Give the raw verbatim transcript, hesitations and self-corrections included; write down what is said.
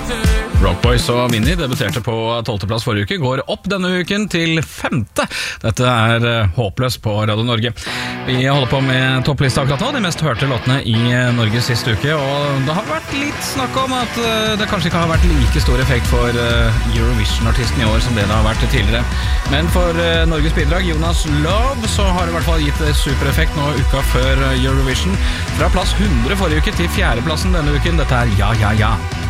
Rockboys og Vinnie debuterte på tolvte plass forrige uke, går opp denne uken til femte. Dette er uh, Håpløs på Radio Norge. Vi holder på med topplista akkurat nå, de mest hørte låtene i Norge siste uke, og det har vært litt snakk om at uh, det kanskje ikke har vært like stor effekt for uh, Eurovision-artisten i år som det det har vært tidligere. Men for uh, Norges bidrag, Jonas Love, så har det i hvert fall gitt supereffekt nå uka før Eurovision. Fra plass hundre forrige uke til fjerdeplassen denne uken, dette er Ja, Ja, Ja.